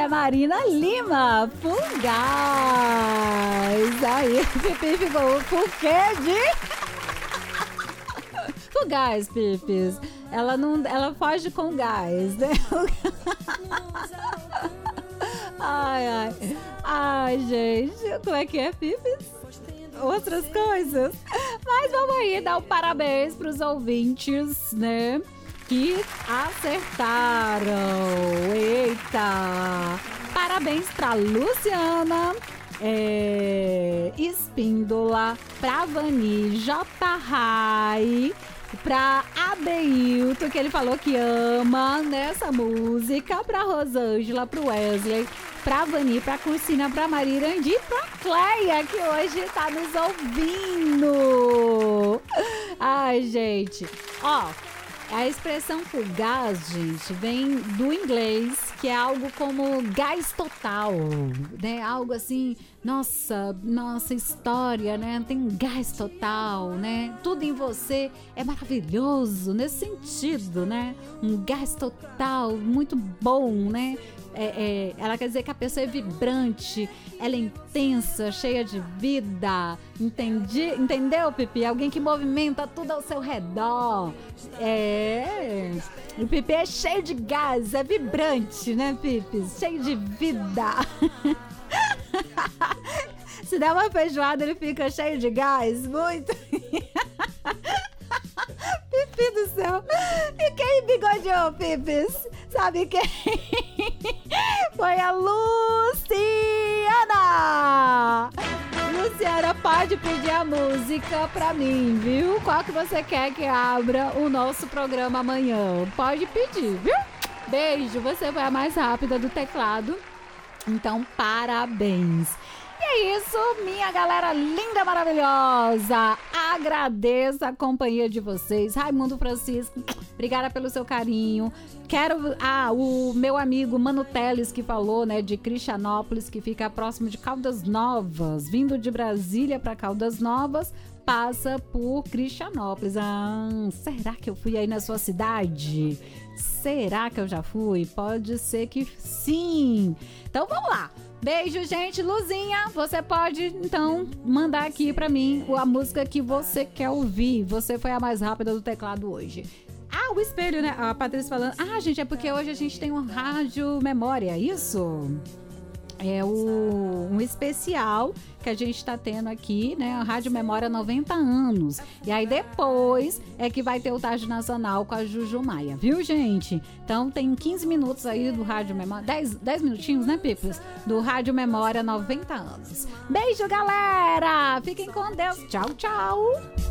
é Marina Lima, Fugaz. Aí, Pipi ficou, por quê de... Fugaz, Pipis. Ela foge com gás, né? Ai, gente, como é que é, Pipis? Outras coisas. Mas vamos aí dar um parabéns pros ouvintes, né? Que acertaram. Eita! Parabéns pra Luciana, Espíndola, pra Vani, J. Rai, pra Adeilton, que ele falou que ama nessa música, pra Rosângela, pro Wesley, pra Vani, pra Cursina, pra Marirandi e pra Cleia, que hoje tá nos ouvindo. Ai, gente. Ó, a expressão fugaz, gente, vem do inglês, que é algo como gás total, né? Algo assim, nossa história, né? Tem gás total, né? Tudo em você é maravilhoso, nesse sentido, né? Um gás total, muito bom, né? Ela quer dizer que a pessoa é vibrante, ela é intensa, cheia de vida. Entendeu, Pipi? Alguém que movimenta tudo ao seu redor. O Pipi é cheio de gás, é vibrante, né, Pipi? Cheio de vida. Se der uma feijoada, ele fica cheio de gás, muito. Pipi do céu. E quem bigodeou, Pipis? Sabe quem? Foi a Luciana! Luciana, pode pedir a música pra mim, viu? Qual que você quer que abra o nosso programa amanhã? Pode pedir, viu? Beijo, você foi a mais rápida do teclado. Então, parabéns! E é isso, minha galera linda, maravilhosa. Agradeço a companhia de vocês. Raimundo Francisco, obrigada pelo seu carinho. O meu amigo Mano Teles, que falou, né, de Cristianópolis, que fica próximo de Caldas Novas. Vindo de Brasília para Caldas Novas, passa por Cristianópolis. Será que eu fui aí na sua cidade? Será que eu já fui? Pode ser que sim. Então vamos lá. Beijo, gente. Luzinha, você pode, então, mandar aqui pra mim a música que você quer ouvir. Você foi a mais rápida do teclado hoje. O espelho, né? A Patrícia falando. Gente, é porque hoje a gente tem um rádio memória, isso? É um especial que a gente tá tendo aqui, né? A Rádio Memória 90 anos. E aí depois é que vai ter o Tarde Nacional com a Juju Maia, viu, gente? Então tem 15 minutos aí do Rádio Memória, 10 minutinhos, né, Pipos? Do Rádio Memória 90 anos. Beijo, galera! Fiquem com Deus. Tchau, tchau!